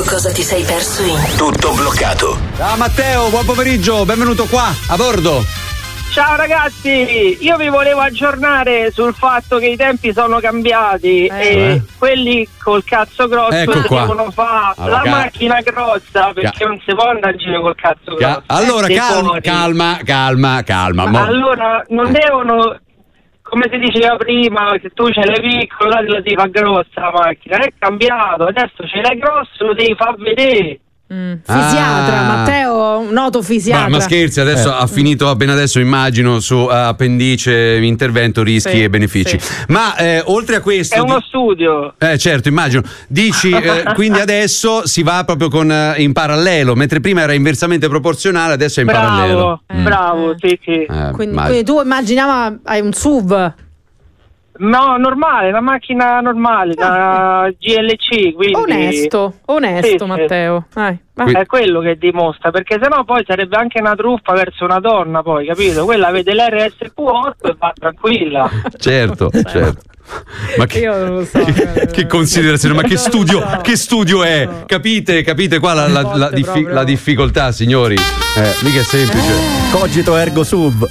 cosa ti sei perso in Tutto bloccato. Ciao Matteo, buon pomeriggio, benvenuto qua, a bordo. Ciao ragazzi, io vi volevo aggiornare sul fatto che i tempi sono cambiati e quelli col cazzo grosso devono fare la macchina grossa, perché non si può andare in giro col cazzo grosso. Allora calma. Allora non devono, come si diceva prima, che tu ce l'hai piccolo, la devi fare grossa la macchina, è cambiato, adesso ce l'hai grosso, lo devi far vedere. Fisiatra, Matteo, noto fisiatra. Ma scherzi, adesso ha finito appena adesso, immagino, su appendice, intervento, rischi e benefici. Ma oltre a questo è uno studio. Certo, immagino. Dici quindi adesso si va proprio in parallelo, mentre prima era inversamente proporzionale, adesso è in parallelo. Bravo, sì. Quindi tu immaginava hai un SUV? No, normale, una macchina normale, da GLC, quindi... Onesto, sì, Matteo. È quello che dimostra, perché sennò poi sarebbe anche una truffa verso una donna, poi, capito? Quella vede l'RSQ8 e va tranquilla. Certo. Ma io non lo so, che considerazione, ma che studio è? Capite qua la difficoltà, signori? Mica è semplice. Cogito ergo sub.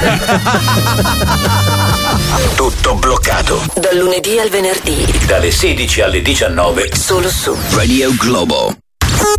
Tutto bloccato. Dal lunedì al venerdì. Dalle 16 alle 19. Solo su Radio Globo.